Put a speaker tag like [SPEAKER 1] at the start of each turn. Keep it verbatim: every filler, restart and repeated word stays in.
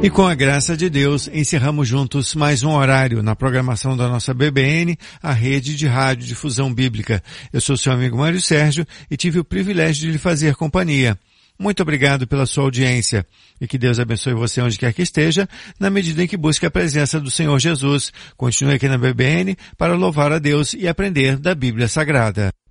[SPEAKER 1] E com a graça de Deus, encerramos juntos mais um horário na programação da nossa B B N, a rede de rádio difusão bíblica. Eu sou seu amigo Mário Sérgio e tive o privilégio de lhe fazer companhia. Muito obrigado pela sua audiência e que Deus abençoe você onde quer que esteja, na medida em que busque a presença do Senhor Jesus. Continue aqui na B B N para louvar a Deus e aprender da Bíblia Sagrada.